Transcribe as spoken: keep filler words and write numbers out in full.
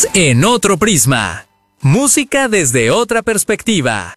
Estás en otro prisma. Música desde otra perspectiva.